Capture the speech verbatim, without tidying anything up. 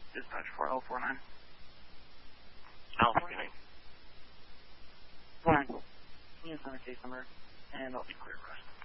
Dispatch four L four nine. L four nine. four nine. Can you assign a case number? And I'll be clear for us.